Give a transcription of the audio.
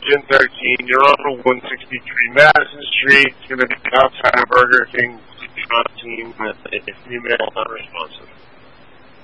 Jim 13. You're on 163 Madison Street. It's going to be outside of Burger King. Team with a female unresponsive.